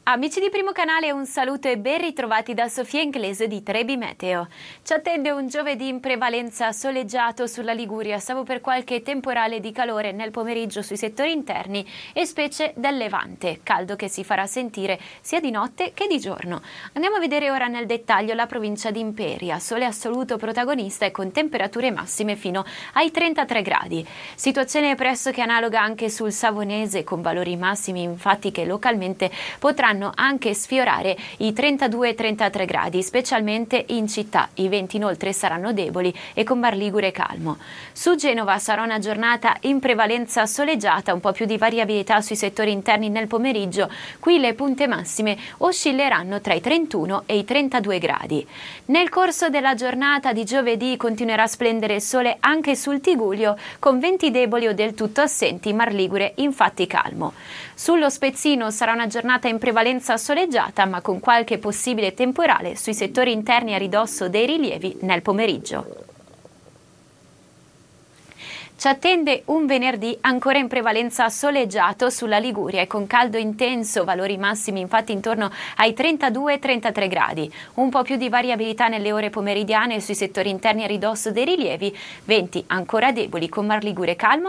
Amici di Primo Canale, un saluto e ben ritrovati da Sofia Inglese di Trebi Meteo. Ci attende un giovedì in prevalenza soleggiato sulla Liguria, salvo per qualche temporale di calore nel pomeriggio sui settori interni e specie del Levante, caldo che si farà sentire sia di notte che di giorno. Andiamo a vedere ora nel dettaglio la provincia di Imperia, sole assoluto protagonista e con temperature massime fino ai 33 gradi. Situazione pressoché analoga anche sul Savonese, con valori massimi infatti che localmente potranno anche sfiorare i 32-33 gradi, specialmente in città. I venti inoltre saranno deboli e con Mar Ligure calmo. Su Genova sarà una giornata in prevalenza soleggiata, un po' più di variabilità sui settori interni nel pomeriggio. Qui le punte massime oscilleranno tra i 31 e i 32 gradi. Nel corso della giornata di giovedì continuerà a splendere il sole anche sul Tigullio, con venti deboli o del tutto assenti, Mar Ligure infatti calmo. Sullo Spezzino sarà una giornata in prevalenza soleggiata, ma con qualche possibile temporale sui settori interni a ridosso dei rilievi nel pomeriggio. Ci attende un venerdì ancora in prevalenza soleggiato sulla Liguria e con caldo intenso, valori massimi infatti intorno ai 32-33 gradi. Un po' più di variabilità nelle ore pomeridiane sui settori interni a ridosso dei rilievi, venti ancora deboli con Mar Ligure calmo